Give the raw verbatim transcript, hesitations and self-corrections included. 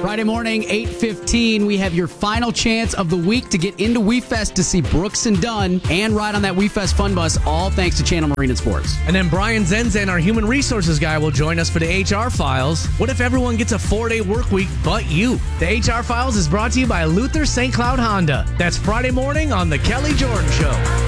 Friday morning, eight fifteen, we have your final chance of the week to get into WeFest to see Brooks and Dunn and ride on that WeFest Fun Bus, all thanks to Channel Marine and Sports. And then Brian Zenzen, our human resources guy, will join us for the H R Files. What if everyone gets a four-day work week but you? The H R Files is brought to you by Luther Saint Cloud Honda. That's Friday morning on The Kelly Jordan Show.